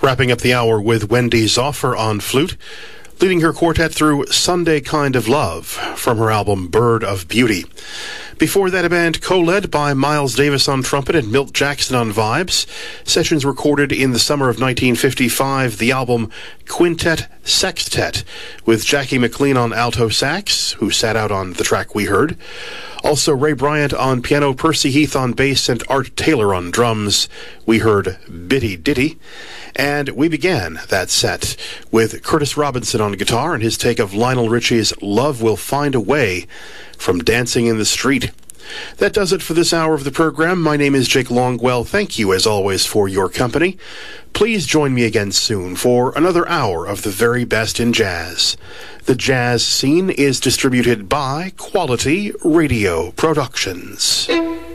Wrapping up the hour with Wendy Zoffer on flute, leading her quartet through Sunday Kind of Love from her album Bird of Beauty. Before that, a band co-led by Miles Davis on trumpet and Milt Jackson on vibes. Sessions recorded in the summer of 1955, the album Quintet Sextet, with Jackie McLean on alto sax, who sat out on the track we heard. Also Ray Bryant on piano, Percy Heath on bass, and Art Taylor on drums. We heard Bitty Ditty. And we began that set with Curtis Robinson on guitar and his take of Lionel Richie's Love Will Find a Way from Dancing in the Street. That does it for this hour of the program. My name is Jake Longwell. Thank you, as always, for your company. Please join me again soon for another hour of the very best in jazz. The Jazz Scene is distributed by Quality Radio Productions.